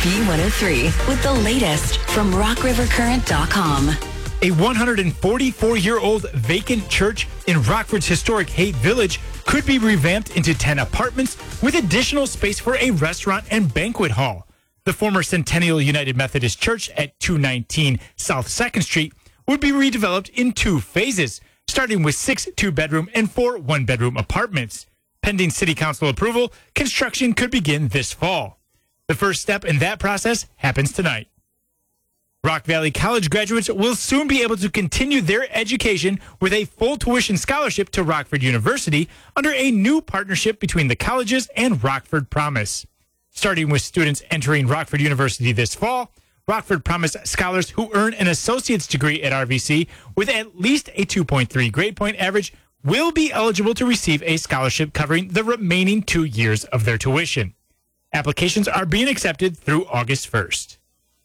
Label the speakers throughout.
Speaker 1: B103 with the latest from RockRiverCurrent.com.
Speaker 2: A 144-year-old vacant church in Rockford's historic Haight Village could be revamped into 10 apartments with additional space for a restaurant and banquet hall. The former Centennial United Methodist Church at 219 South 2nd Street would be redeveloped in 2 phases, starting with 6 two-bedroom and 4 one-bedroom apartments. Pending City Council approval, construction could begin this fall. The first step in that process happens tonight. Rock Valley College graduates will soon be able to continue their education with a full tuition scholarship to Rockford University under a new partnership between the colleges and Rockford Promise. Starting with students entering Rockford University this fall, Rockford Promise scholars who earn an associate's degree at RVC with at least a 2.3 grade point average will be eligible to receive a scholarship covering the remaining 2 years of their tuition. Applications are being accepted through August 1st.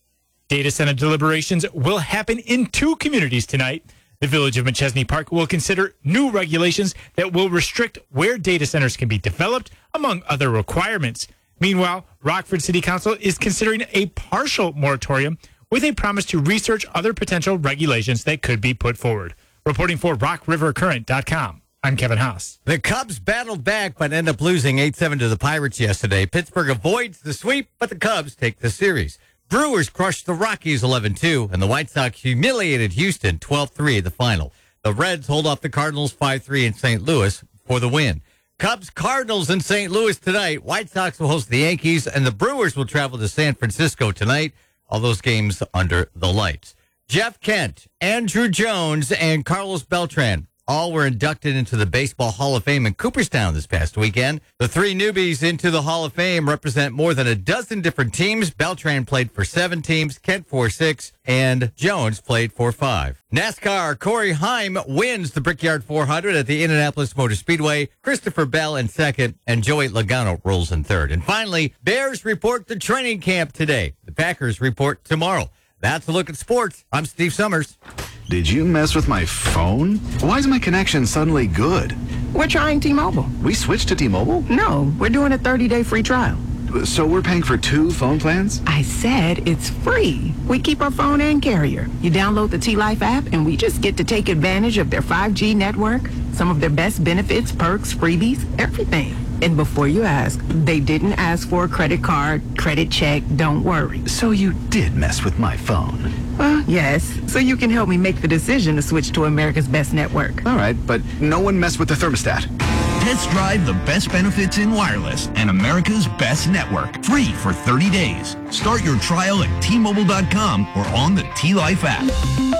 Speaker 2: Data center deliberations will happen in 2 communities tonight. The Village of McChesney Park will consider new regulations that will restrict where data centers can be developed, among other requirements. Meanwhile, Rockford City Council is considering a partial moratorium with a promise to research other potential regulations that could be put forward. Reporting for RockRiverCurrent.com, I'm Kevin Haas.
Speaker 3: The Cubs battled back but ended up losing 8-7 to the Pirates yesterday. Pittsburgh avoids the sweep, but the Cubs take the series. Brewers crushed the Rockies 11-2, and the White Sox humiliated Houston 12-3 at the final. The Reds hold off the Cardinals 5-3 in St. Louis for the win. Cubs-Cardinals in St. Louis tonight. White Sox will host the Yankees, and the Brewers will travel to San Francisco tonight. All those games under the lights. Jeff Kent, Andrew Jones, and Carlos Beltran all were inducted into the Baseball Hall of Fame in Cooperstown this past weekend. The 3 newbies into the Hall of Fame represent more than a dozen different teams. Beltran played for 7 teams, Kent for 6, and Jones played for 5. NASCAR, Corey Heim wins the Brickyard 400 at the Indianapolis Motor Speedway. Christopher Bell in 2nd, and Joey Logano rolls in 3rd. And finally, Bears report to training camp today. The Packers report tomorrow. That's a look at sports. I'm Steve Summers.
Speaker 4: Did you mess with my phone? Why is my connection suddenly good?
Speaker 5: We're trying T-Mobile.
Speaker 4: We switched to T-Mobile?
Speaker 5: No, we're doing a 30-day free trial.
Speaker 4: So we're paying for 2 phone plans?
Speaker 5: I said it's free. We keep our phone and carrier. You download the T-Life app, and we just get to take advantage of their 5G network, some of their best benefits, perks, freebies, everything. And before you ask, they didn't ask for a credit card, credit check, don't worry.
Speaker 4: So you did mess with my phone?
Speaker 5: Well, yes. So you can help me make the decision to switch to America's best network.
Speaker 4: All right, but no one messed with the thermostat.
Speaker 6: Test drive the best benefits in wireless and America's best network. Free for 30 days. Start your trial at T-Mobile.com or on the T-Life app.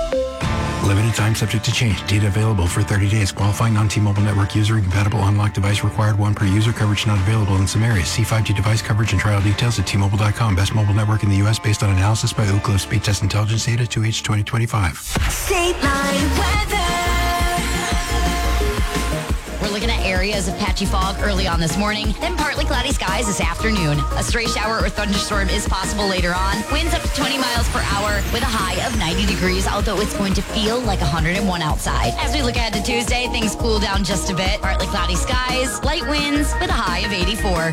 Speaker 7: Limited time subject to change. Data available for 30 days. Qualifying non-T-Mobile network user. Incompatible unlocked device required. 1 per user. Coverage not available in some areas. See 5G device coverage and trial details at T-Mobile.com. Best mobile network in the U.S. based on analysis by Ookla Speed Test Intelligence Data 2H 2025.
Speaker 1: State line weather.
Speaker 8: We're looking at areas of patchy fog early on this morning, then partly cloudy skies this afternoon. A stray shower or thunderstorm is possible later on. Winds up to 20 miles per hour with a high of 90 degrees, although it's going to feel like 101 outside. As we look ahead to Tuesday, things cool down just a bit. Partly cloudy skies, light winds with a high of 84.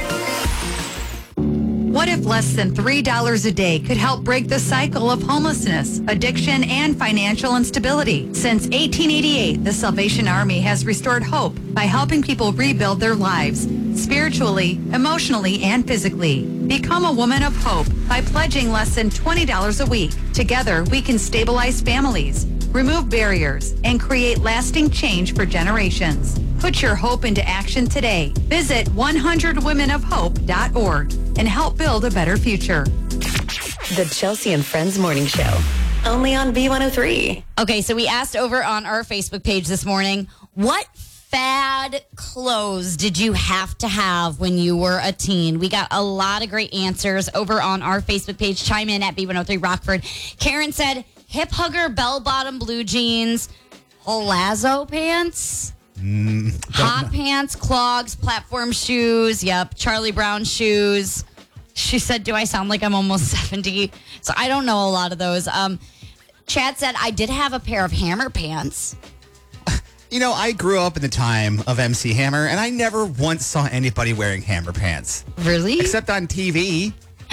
Speaker 9: What if less than $3 a day could help break the cycle of homelessness, addiction, and financial instability? Since 1888, the Salvation Army has restored hope by helping people rebuild their lives, spiritually, emotionally, and physically. Become a woman of hope by pledging less than $20 a week. Together, we can stabilize families, remove barriers, and create lasting change for generations. Put your hope into action today. Visit 100womenofhope.org and help build a better future.
Speaker 1: The Chelsea and Friends Morning Show. Only on B103.
Speaker 8: Okay, so we asked over on our Facebook page this morning, what fad clothes did you have to have when you were a teen? We got a lot of great answers over on our Facebook page. Chime in at B103 Rockford. Karen said, hip hugger, bell-bottom blue jeans, palazzo pants, hot pants, clogs, platform shoes. Yep, Charlie Brown shoes. She said, do I sound like I'm almost 70? So I don't know a lot of those. Chad said, I did have a pair of Hammer pants.
Speaker 10: You know, I grew up in the time of MC Hammer, and I never once saw anybody wearing Hammer pants.
Speaker 8: Really?
Speaker 10: Except on TV.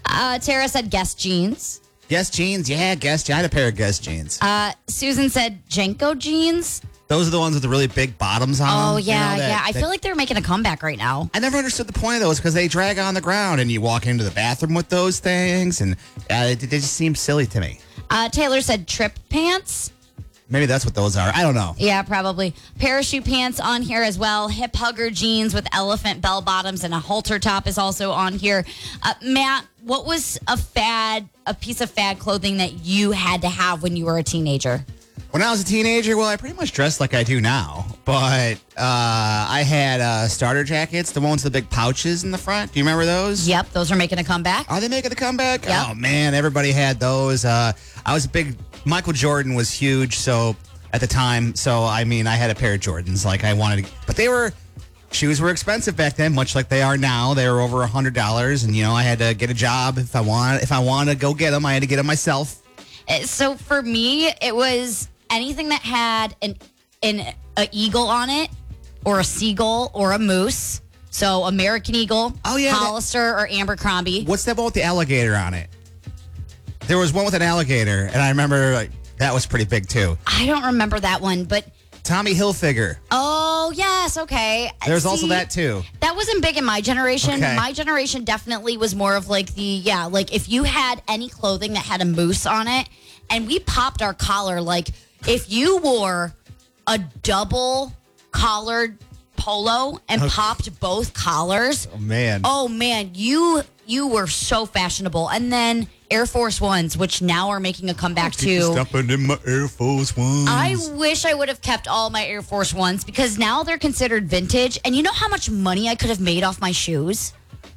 Speaker 8: Tara said Guess jeans.
Speaker 10: Guess jeans? Yeah, Guess. I had a pair of Guess jeans.
Speaker 8: Susan said Jenko jeans.
Speaker 10: Those are the ones with the really big bottoms on them.
Speaker 8: Oh, yeah,
Speaker 10: you know,
Speaker 8: I feel like they're making a comeback right now.
Speaker 10: I never understood the point of those because they drag on the ground and you walk into the bathroom with those things and it just seems silly to me.
Speaker 8: Taylor said Trip pants.
Speaker 10: Maybe that's what those are. I don't know.
Speaker 8: Yeah, probably. Parachute pants on here as well. Hip hugger jeans with elephant bell bottoms and a halter top is also on here. Matt, what was a piece of fad clothing that you had to have when you were a teenager?
Speaker 10: When I was a teenager, well, I pretty much dressed like I do now. But I had starter jackets, the ones with the big pouches in the front. Do you remember those?
Speaker 8: Yep, those are making a comeback.
Speaker 10: Are they making a comeback?
Speaker 8: Yep.
Speaker 10: Oh, man, everybody had those. I was a big... Michael Jordan was huge, so at the time. So, I mean, I had a pair of Jordans. Like, I wanted to... But shoes were expensive back then, much like they are now. They were over $100, and, I had to get a job. If I wanted to go get them, I had to get them myself.
Speaker 8: So, for me, it was... anything that had an eagle on it, or a seagull, or a moose. So American Eagle, Hollister, or Abercrombie.
Speaker 10: What's that one with the alligator on it? There was one with an alligator, and I remember that was pretty big too.
Speaker 8: I don't remember that one, but
Speaker 10: Tommy Hilfiger.
Speaker 8: Oh yes, okay.
Speaker 10: There's also that too.
Speaker 8: That wasn't big in my generation.
Speaker 10: Okay.
Speaker 8: My generation definitely was more of like like if you had any clothing that had a moose on it, and we popped our collar like. If you wore a double collared polo and popped both collars,
Speaker 10: oh man,
Speaker 8: you were so fashionable. And then Air Force Ones, which now are making a comeback too.
Speaker 10: Stepping in my Air Force Ones.
Speaker 8: I wish I would have kept all my Air Force Ones because now they're considered vintage. And you know how much money I could have made off my shoes?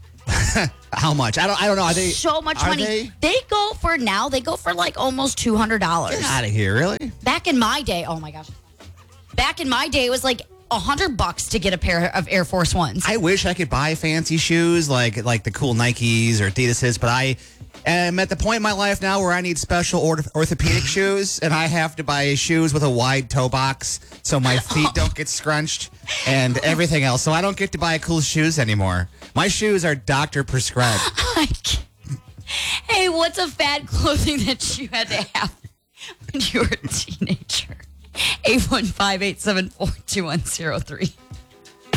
Speaker 10: How much? I don't know. Are they
Speaker 8: so much money? They go for like almost $200.
Speaker 10: Get out of here, really?
Speaker 8: Back in my day, oh my gosh. Back in my day, it was like $100 to get a pair of Air Force Ones.
Speaker 10: I wish I could buy fancy shoes like the cool Nikes or Adidas's, but I am at the point in my life now where I need special orthopedic shoes, and I have to buy shoes with a wide toe box so my feet don't get scrunched and everything else. So I don't get to buy cool shoes anymore. My shoes are doctor prescribed.
Speaker 8: Hey, what's a fad clothing that you had to have when you were a teenager? 815-874-2103.